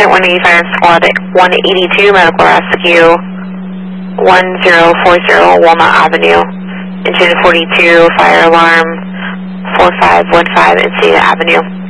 Point 180 Fire Squad 182, Medical Rescue 1040 Walnut Avenue. Engine 42, Fire Alarm 4515 Encina Avenue.